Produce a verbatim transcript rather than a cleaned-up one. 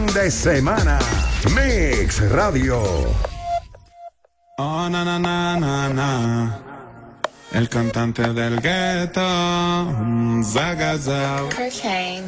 de semana. Mix Radio. Oh, na, na, na, na, na. El cantante del gueto, Zagazao. Cocaine.